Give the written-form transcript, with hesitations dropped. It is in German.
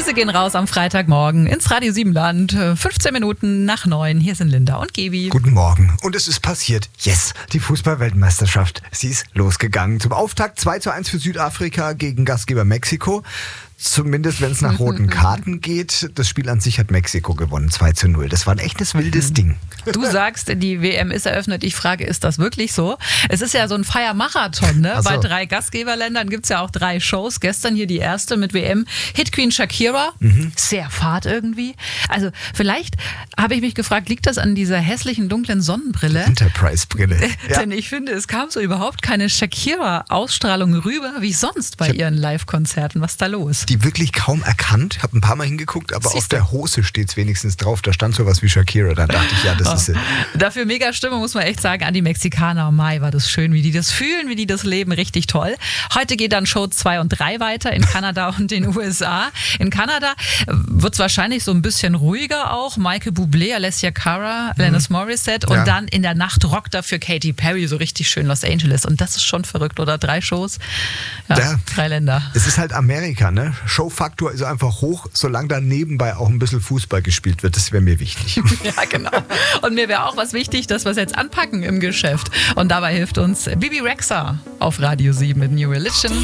Grüße gehen raus am Freitagmorgen ins Radio 7 Land. 15 Minuten nach 9. Hier sind Linda und Gebi. Guten Morgen. Und es ist passiert. Yes, die Fußball-Weltmeisterschaft. Sie ist losgegangen. Zum Auftakt 2:1 für Südafrika gegen Gastgeber Mexiko. Zumindest, wenn es nach roten Karten geht. Das Spiel an sich hat Mexiko gewonnen, 2:0. Das war ein echtes wildes Ding. Du sagst, die WM ist eröffnet. Ich frage, ist das wirklich so? Es ist ja so ein Feiermarathon, ne? So. Bei 3 Gastgeberländern gibt es ja auch 3 Shows. Gestern hier die erste mit WM. Hit Queen Shakira. Sehr fad irgendwie. Also vielleicht habe ich mich gefragt, liegt das an dieser hässlichen dunklen Sonnenbrille? Enterprise-Brille. Ja. Denn ich finde, es kam so überhaupt keine Shakira-Ausstrahlung rüber, wie sonst bei ihren Live-Konzerten. Was ist da los? Die wirklich kaum erkannt. Ich habe ein paar Mal hingeguckt, aber auf der Hose steht es wenigstens drauf. Da stand sowas wie Shakira. Da dachte ich, ja, das ist sie. Dafür mega Stimmung, muss man echt sagen, an die Mexikaner. Mai war das schön, wie die das fühlen, wie die das leben. Richtig toll. Heute geht dann Show 2 und 3 weiter in Kanada und den USA. In Kanada wird es wahrscheinlich so ein bisschen ruhiger auch. Michael Bublé, Alessia Cara, Alanis Morissette und dann in der Nacht rockt dafür Katy Perry, so richtig schön Los Angeles. Und das ist schon verrückt, oder? 3 Shows, 3 Länder. Es ist halt Amerika, ne? Showfaktor ist einfach hoch, solange da nebenbei auch ein bisschen Fußball gespielt wird. Das wäre mir wichtig. Ja, genau. Und mir wäre auch was wichtig, dass wir es jetzt anpacken im Geschäft. Und dabei hilft uns Bibi Rexha auf Radio 7 mit New Religion.